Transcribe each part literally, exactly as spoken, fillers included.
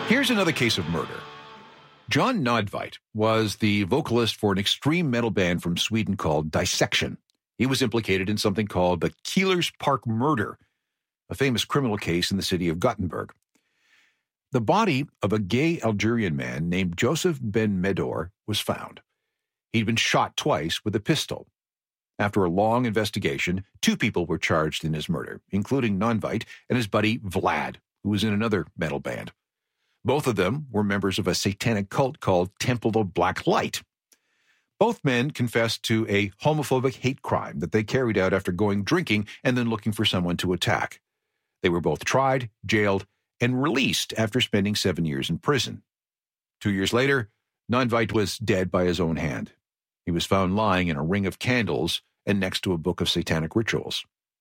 Here's another case of murder. John Nödtveidt was the vocalist for an extreme metal band from Sweden called Dissection. He was implicated in something called the Keilers Park murder, a famous criminal case in the city of Gothenburg. The body of a gay Algerian man named Joseph Ben Medor was found. He'd been shot twice with a pistol. After a long investigation, two people were charged in his murder, including Nödtveidt and his buddy Vlad, who was in another metal band. Both of them were members of a satanic cult called Temple of Black Light. Both men confessed to a homophobic hate crime that they carried out after going drinking and then looking for someone to attack. They were both tried, jailed, and released after spending seven years in prison. Two years later, Nödtveidt was dead by his own hand. He was found lying in a ring of candles and next to a book of satanic rituals.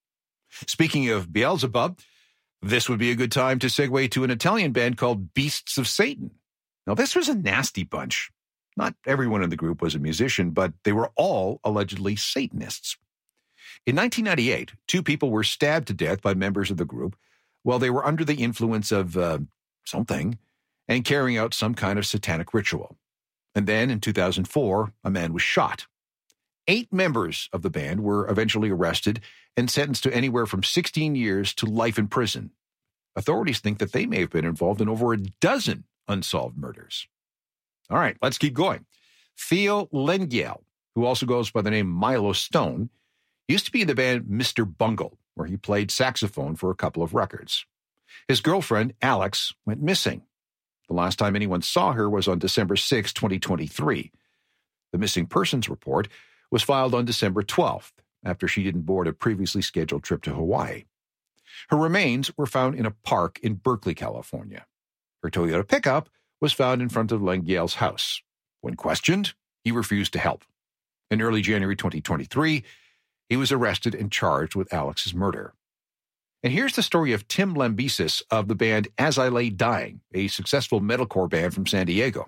Speaking of Beelzebub, this would be a good time to segue to an Italian band called Beasts of Satan. Now, this was a nasty bunch. Not everyone in the group was a musician, but they were all allegedly Satanists. In nineteen ninety-eight, two people were stabbed to death by members of the group while they were under the influence of uh, something and carrying out some kind of satanic ritual. And then, in two thousand four, a man was shot. Eight members of the band were eventually arrested and sentenced to anywhere from sixteen years to life in prison. Authorities think that they may have been involved in over a dozen unsolved murders. All right, let's keep going. Theo Lengyel, who also goes by the name Milo Stone, used to be in the band Mister Bungle, where he played saxophone for a couple of records. His girlfriend, Alex, went missing. The last time anyone saw her was on December sixth, twenty twenty-three. The missing persons report was filed on December twelfth, after she didn't board a previously scheduled trip to Hawaii. Her remains were found in a park in Berkeley, California. Her Toyota pickup was found in front of Lengyel's house. When questioned, he refused to help. In early January twenty twenty-three, he was arrested and charged with Alex's murder. And here's the story of Tim Lambesis of the band As I Lay Dying, a successful metalcore band from San Diego.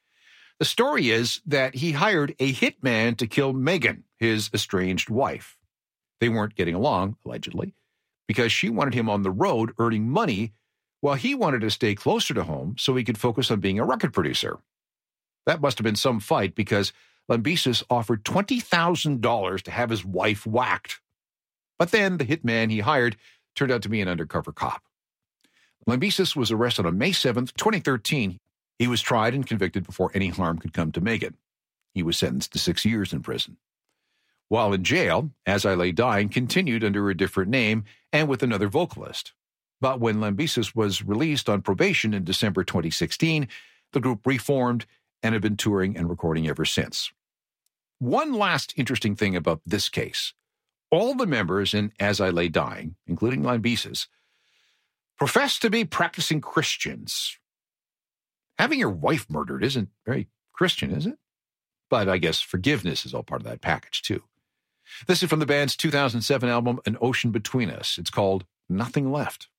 The story is that he hired a hitman to kill Megan, his estranged wife. They weren't getting along, allegedly, because she wanted him on the road earning money while he wanted to stay closer to home so he could focus on being a record producer. That must have been some fight because Lambesis offered twenty thousand dollars to have his wife whacked. But then the hitman he hired turned out to be an undercover cop. Lambesis was arrested on May seventh, twenty thirteen. He was tried and convicted before any harm could come to Megan. He was sentenced to six years in prison. While in jail, As I Lay Dying continued under a different name and with another vocalist. But when Lambesis was released on probation in December twenty sixteen, the group reformed and have been touring and recording ever since. One last interesting thing about this case. All the members in As I Lay Dying, including Lambesis, profess to be practicing Christians. Having your wife murdered isn't very Christian, is it? But I guess forgiveness is all part of that package, too. This is from the band's two thousand seven album, An Ocean Between Us. It's called Nothing Left.